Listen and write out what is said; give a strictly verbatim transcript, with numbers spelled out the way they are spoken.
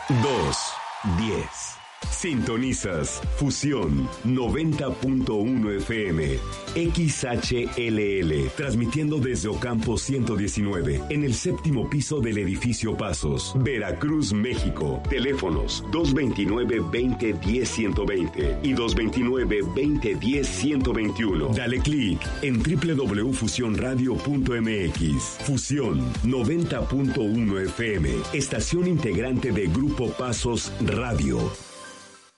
dos, diez. Sintonizas Fusión noventa punto uno F M, X H L L, transmitiendo desde Ocampo ciento diecinueve, en el séptimo piso del edificio Pasos, Veracruz, México. Teléfonos dos veintinueve, veinte, diez, ciento veinte y dos veintinueve, veinte, diez, ciento veintiuno. Dale clic en doble u doble u doble u punto fusión radio punto m x. Fusión noventa punto uno F M, estación integrante de Grupo Pasos Radio.